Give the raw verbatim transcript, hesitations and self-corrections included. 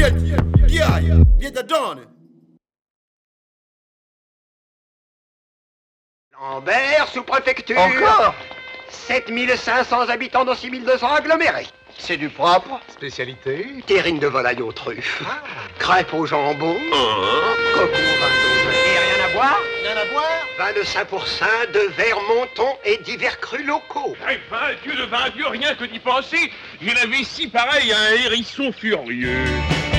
Viet, Viet, Viet Don. Lambert, sous-préfecture. Encore sept mille cinq cents habitants dans six mille deux cents agglomérés. C'est du propre. Spécialité. Terrine de volaille aux truffes. Ah. Crêpes au jambon. Coco au vin d'Auvergne. Et rien à boire? Rien à boire? vingt-cinq pour cent de verre monton et divers crus locaux. Eh ben, Dieu de vingt Dieu, rien que d'y penser, j'ai la vessie pareille à un hérisson furieux.